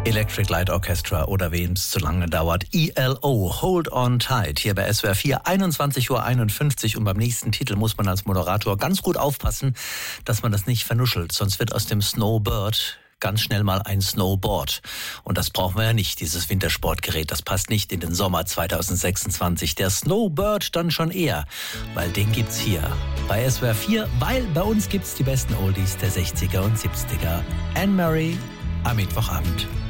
Electric Light Orchestra oder wem es zu lange dauert. ELO, Hold On Tight, hier bei SWR 4, 21:51 Uhr. Und beim nächsten Titel muss man als Moderator ganz gut aufpassen, dass man das nicht vernuschelt. Sonst wird aus dem Snowbird ganz schnell mal ein Snowboard. Und das brauchen wir ja nicht, dieses Wintersportgerät. Das passt nicht in den Sommer 2026. Der Snowbird dann schon eher, weil den gibt's hier bei SWR 4, weil bei uns gibt's die besten Oldies der 60er und 70er. Anne Murray am Mittwochabend.